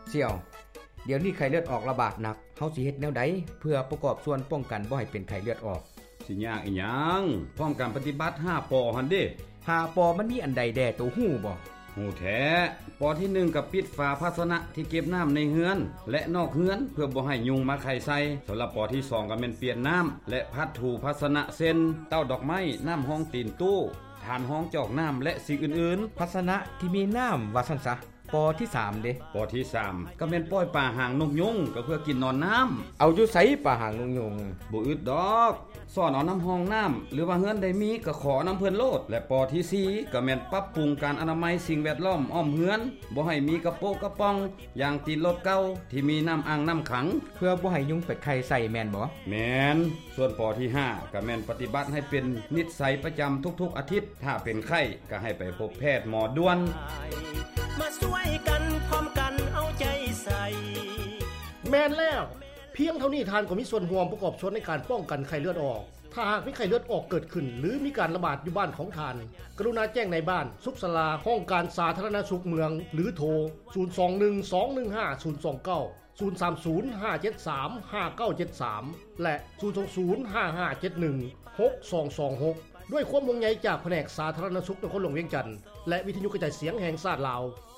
เสี่ยวเดี๋ยวนี้ไข้เลือดออกระบาดหนักเฮาสิเฮ็ดแนวใดเพื่อประกอบส่วนป้องกันบ่ให้เป็นไข้เลือดออกสิยากอีหยังพร้อมการปฏิบัติ5ปอหั่นเด้ 5ปอมันมีอันใดแด่ตัวฮู้บ่ฮู้แท้ปอที่1กับปิดฝาภาชนะที่เก็บน้ำในเฮือนและนอกเฮือนเพื่อบ่ให้ยุงมาไข่ใส่สำหรับปอที่2ก็แม่นเปลี่ยนน้ำและพัดถูภาชนะเส้นเต้าดอกไม้น้ำห้องตีนตู้ทานห้องจอกน้ำและสิ่งอื่นๆภาชนะที่มีน้ำว่าซั่นซะปอที่3เด้ปอที่3ก็แม่นปล่อยปลาหางนกยุงก็เพื่อกินนอนน้ำเอาอยู่ไสปลาหางนกยุงบ่อึดดอกซ่อนเอาน้ำห้องน้ำหรือว่าเฮือนใดมีก็ขอน้ำเพิ่นโลดและปอที่4ก็แม่นปรับปรุงการอนามัยสิ่งแวดล้อมอ้อมเฮือนบ่ให้มีกระโปงกระป๋องอย่างตีนรถเก่าที่มีน้ำอ่างน้ำขังเพื่อบ่ให้ยุงเป็ดไข่ใส่แม่นบ่แม่นส่วนปอที่5ก็แม่นปฏิบัติให้เป็นนิสัยประจำทุกๆอาทิตย์ถ้าเป็นไข้ก็ให้ไปพบแพทย์หมอด่วนมาช่วยกันพร้อมกันเอาใจใส่แม่นแล้วเพียงเท่านี้ทานก็มีส่วนร่วมประกอบส่วนในการป้องกันไข้เลือดออกถ้าหากมีไข้เลือดออกเกิดขึ้นหรือมีการระบาดอยู่บ้านของทานกรุณาแจ้งในบ้านสุขศาลาห้องการสาธารณสุขเมืองหรือโทร021215029030573573และ02055716226ด้วยความห่วงใยจากแผนกสาธารณสุขนครหลวงเวียงจันทน์และวิทยุกระจายเสียงแห่งชาติลาว